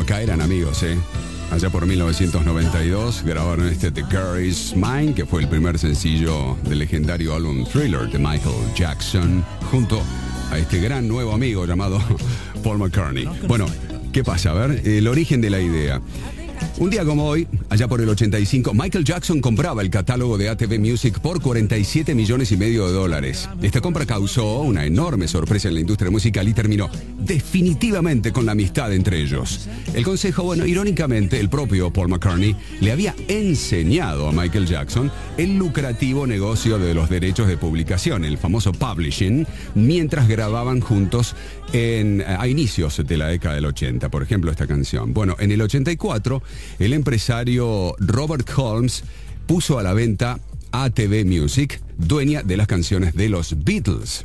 Acá eran amigos, ¿eh? Allá por 1992 grabaron este The Girl Is Mine, que fue el primer sencillo del legendario álbum Thriller de Michael Jackson, junto a este gran nuevo amigo llamado Paul McCartney. Bueno, ¿qué pasa? A ver, el origen de la idea. Un día como hoy, allá por el 85, Michael Jackson compraba el catálogo de ATV Music por 47 millones y medio de dólares. Esta compra causó una enorme sorpresa en la industria musical y terminó definitivamente con la amistad entre ellos. El consejo, bueno, irónicamente, el propio Paul McCartney le había enseñado a Michael Jackson el lucrativo negocio de los derechos de publicación, el famoso publishing, mientras grababan juntos a inicios de la década del 80, por ejemplo, esta canción. Bueno, en el 84, el empresario Robert Holmes puso a la venta ATV Music, dueña de las canciones de los Beatles.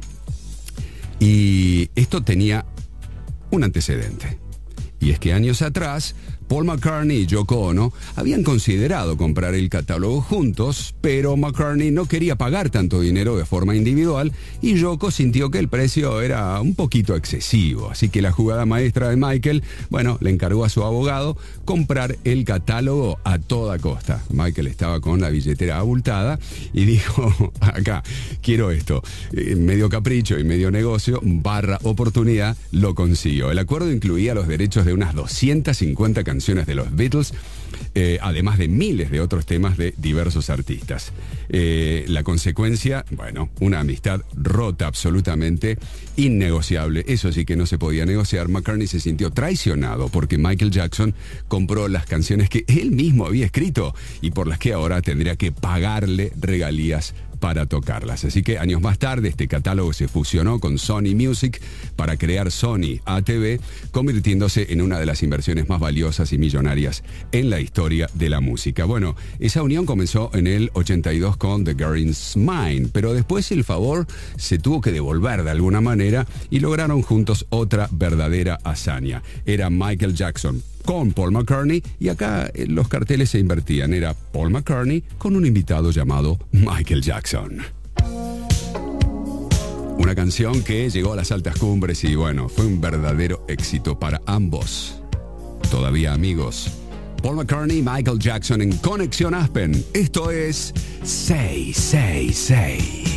Y esto tenía un antecedente. Y es que años atrás, Paul McCartney y Yoko Ono habían considerado comprar el catálogo juntos, pero McCartney no quería pagar tanto dinero de forma individual y Yoko sintió que el precio era un poquito excesivo. Así que la jugada maestra de Michael, bueno, le encargó a su abogado comprar el catálogo a toda costa. Michael estaba con la billetera abultada y dijo, acá, quiero esto. Medio capricho y medio negocio, / oportunidad, lo consiguió. El acuerdo incluía los derechos de unas 250 canciones de los Beatles, además de miles de otros temas de diversos artistas. La consecuencia, bueno, una amistad rota, absolutamente innegociable. Eso sí que no se podía negociar. McCartney se sintió traicionado porque Michael Jackson compró las canciones que él mismo había escrito y por las que ahora tendría que pagarle regalías para tocarlas. Así que años más tarde este catálogo se fusionó con Sony Music para crear Sony ATV, convirtiéndose en una de las inversiones más valiosas y millonarias en la historia de la música. Bueno, esa unión comenzó en el 82 con The Girl Is Mine, pero después el favor se tuvo que devolver de alguna manera y lograron juntos otra verdadera hazaña. Era Michael Jackson con Paul McCartney y acá los carteles se invertían. Era Paul McCartney con un invitado llamado Michael Jackson. Una canción que llegó a las altas cumbres y bueno, fue un verdadero éxito para ambos. Todavía amigos. Paul McCartney y Michael Jackson en Conexión Aspen. Esto es Say, Say, Say.